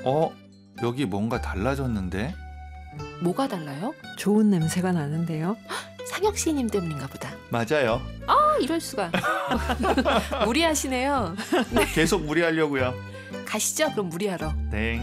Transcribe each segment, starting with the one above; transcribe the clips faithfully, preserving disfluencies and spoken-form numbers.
어? 여기 뭔가 달라졌는데? 뭐가 달라요? 좋은 냄새가 나는데요. 상혁 씨님 때문인가 보다. 맞아요. 아, 이럴 수가. 무리하시네요. 계속 무리하려고요. 가시죠. 그럼 무리하러. 땡.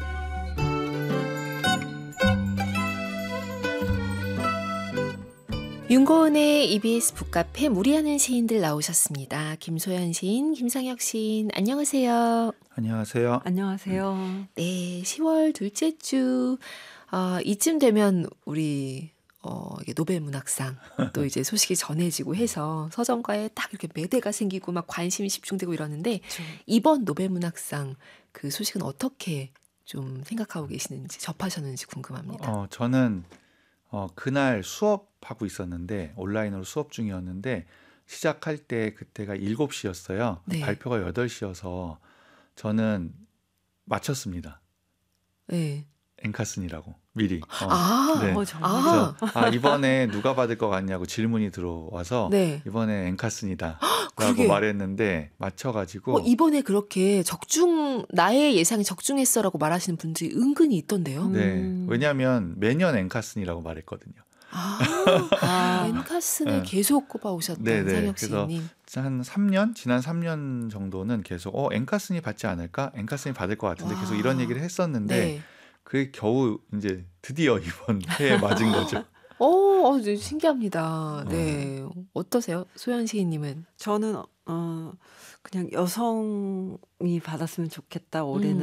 윤고은의 이비에스 북카페 무리하는 시인들 나오셨습니다. 김소연 시인, 김상혁 시인, 안녕하세요. 안녕하세요. 안녕하세요. 네, 시월 둘째 주 어, 이쯤 되면 우리 어, 이게 노벨 문학상 또 이제 소식이 전해지고 해서 서점가에 딱 이렇게 매대가 생기고 막 관심이 집중되고 이러는데 그렇죠. 이번 노벨 문학상 그 소식은 어떻게 좀 생각하고 계시는지 접하셨는지 궁금합니다. 어, 저는 어, 그날 수업하고 있었는데 온라인으로 수업 중이었는데 시작할 때 그때가 일곱 시였어요. 네. 발표가 여덟 시여서 저는 맞췄습니다. 네. 앵카슨이라고 미리. 어, 아, 네. 어, 정말. 아, 그래서 아, 이번에 누가 받을 것 같냐고 질문이 들어와서 네. 이번에 앵카슨이다 그러게. 라고 말했는데 맞춰가지고 어, 이번에 그렇게 적중 나의 예상이 적중했어라고 말하시는 분들이 은근히 있던데요. 음. 네, 왜냐하면 매년 앵카슨이라고 말했거든요. 아, 아. 앤카슨을 네. 계속 꼽아오셨던 네네. 상혁 그래서 시인님. 한 삼 년? 지난 삼 년 정도는 계속 어 앵카슨이 받지 않을까? 앵카슨이 받을 것 같은데 와. 계속 이런 얘기를 했었는데 네. 그게 겨우 이제 드디어 이번 해에 맞은 거죠. 어, 어, 네, 신기합니다. 어. 네. 어떠세요? 소연 시인님은? 저는 어 그냥 여성이 받았으면 좋겠다. 올해는. 음.